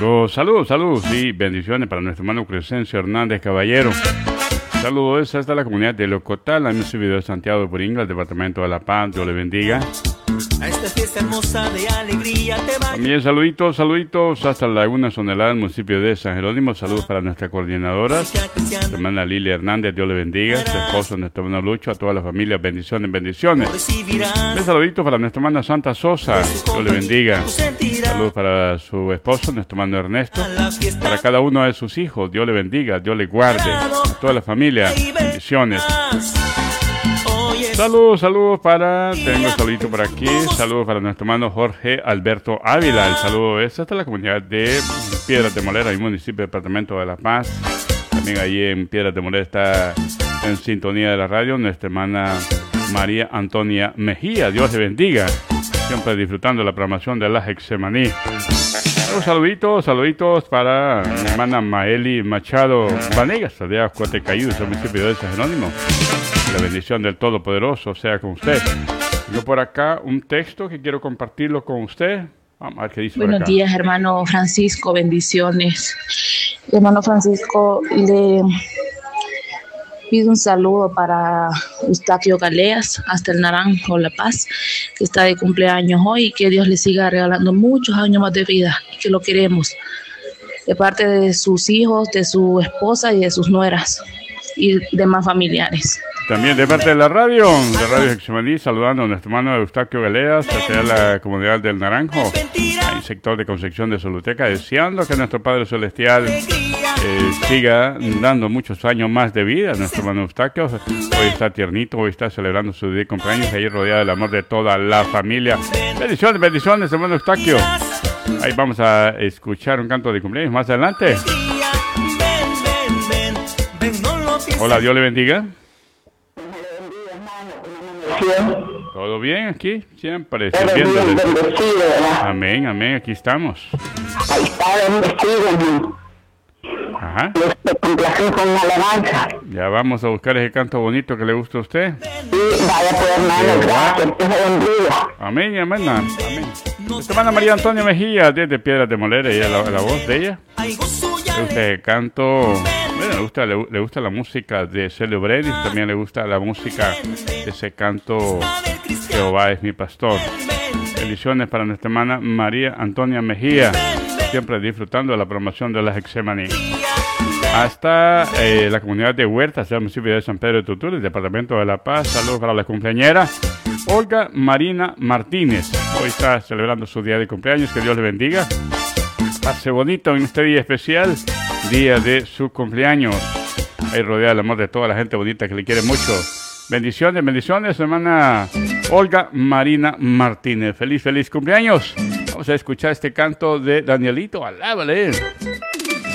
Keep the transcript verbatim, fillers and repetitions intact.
Saludos, saludos, saludos y bendiciones para nuestro hermano Crescencio Hernández Caballero. Saludos hasta la comunidad de Locotal, en ese video de Santiago de Puringa, el departamento de La Paz. Dios le bendiga. A esta fiesta hermosa de alegría te va. También saluditos, saluditos hasta la Laguna Sonelada, el municipio de San Jerónimo. Saludos para nuestra coordinadora, su hermana Lilia Hernández. Dios le bendiga. Su esposo, nuestro hermano Lucho, a toda la familia. Bendiciones, bendiciones. Un saludito para nuestra hermana Santa Sosa. Dios le bendiga. Saludos para su esposo, nuestro hermano Ernesto. Para cada uno de sus hijos. Dios le bendiga. Dios le guarde. A toda la familia. Bendiciones. Saludos, saludos para, tengo un saludito por aquí, saludos para nuestro hermano Jorge Alberto Ávila. El saludo es hasta la comunidad de Piedras de Molera, el municipio departamento de La Paz. También allí en Piedras de Molera está en sintonía de la radio nuestra hermana María Antonia Mejía. Dios le bendiga, siempre disfrutando la programación de la Hexemaní. Un saludito, saluditos para mi hermana Maeli Machado Vanegas, de Acuatecayudos, el municipio de San Jerónimo. La bendición del Todopoderoso sea con usted. Tengo por acá un texto que quiero compartirlo con usted. Vamos a ver qué dice. Buenos por acá. días, hermano Francisco, bendiciones. Hermano Francisco, le pido un saludo para Eustaquio Galeas, hasta el Naranjo, La Paz, que está de cumpleaños hoy, y que Dios le siga regalando muchos años más de vida, y que lo queremos, de parte de sus hijos, de su esposa y de sus nueras, y demás familiares. También de parte de la radio, de Radio Hexemaní, saludando a nuestro hermano Eustaquio Galeas, hacia la comunidad del Naranjo, el sector de Concepción de Soluteca, deseando que nuestro Padre Celestial eh, siga dando muchos años más de vida. Nuestro hermano Eustaquio hoy está tiernito, hoy está celebrando su día de cumpleaños, ahí rodeado del amor de toda la familia. Bendiciones, bendiciones, hermano Eustaquio. Ahí vamos a escuchar un canto de cumpleaños más adelante. Hola, Dios le bendiga. ¿Todo bien aquí? Siempre sirviéndole. Amén, amén, aquí estamos. Ahí está bendecido. Ajá. Los complacen con alabanza. Ya vamos a buscar ese canto bonito que le gusta a usted. Sí, vaya por hermano, gracias, que se bendiga. Amén, amén, amén. Nuestra hermana María Antonia Mejía, desde Piedras de Molera, y la, la voz de ella. Le gusta el canto, bueno, le gusta, le, le gusta la música de Celio Brenis, también le gusta la música de ese canto Jehová es mi pastor. Bendiciones para nuestra hermana María Antonia Mejía, siempre disfrutando de la promoción de la Hexemaní. Hasta eh, la comunidad de Huertas, del municipio de San Pedro de Tutul, el departamento de La Paz. Saludos para la cumpleañera Olga Marina Martínez. Hoy está celebrando su día de cumpleaños, que Dios le bendiga. Pase bonito en este día especial, día de su cumpleaños. Ahí rodea el amor de toda la gente bonita que le quiere mucho. Bendiciones, bendiciones, hermana Olga Marina Martínez. Feliz, feliz cumpleaños. Vamos a escuchar este canto de Danielito. Alábale.